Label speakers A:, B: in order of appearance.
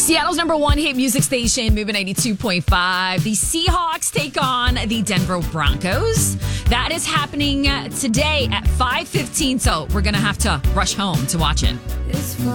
A: Seattle's number one hit music station, Moving 92.5. The Seahawks take on the Denver Broncos. That is happening today at 5:15, so we're going to have to rush home to watch it.